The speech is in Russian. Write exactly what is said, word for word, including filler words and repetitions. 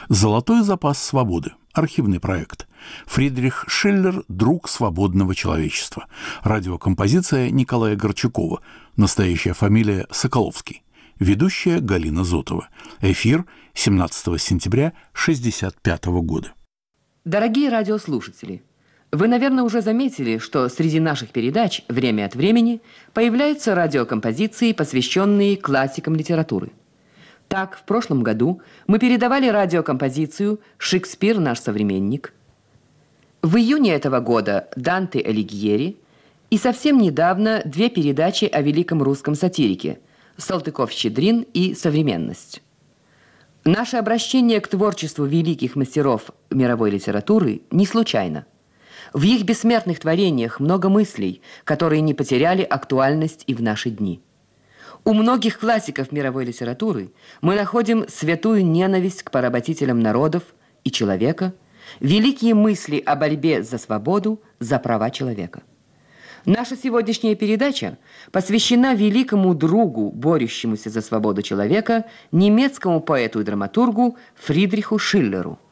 Золотой запас свободы. Архивный проект. Фридрих Шиллер «Друг свободного человечества». Радиокомпозиция Николая Горчакова. Настоящая фамилия Соколовский. Ведущая Галина Зотова. Эфир семнадцатого сентября шестьдесят пятого года. Дорогие радиослушатели, вы, наверное, уже заметили, что среди наших передач время от времени появляются радиокомпозиции, посвященные классикам литературы. Так, в прошлом году мы передавали радиокомпозицию «Шекспир. Наш современник». В июне этого года «Данте Алигьери» и совсем недавно две передачи о великом русском сатирике «Салтыков-Щедрин» и «Современность». Наше обращение к творчеству великих мастеров мировой литературы не случайно. В их бессмертных творениях много мыслей, которые не потеряли актуальность и в наши дни. У многих классиков мировой литературы мы находим святую ненависть к поработителям народов и человека, великие мысли о борьбе за свободу, за права человека. Наша сегодняшняя передача посвящена великому другу, борющемуся за свободу человека, немецкому поэту и драматургу Фридриху Шиллеру.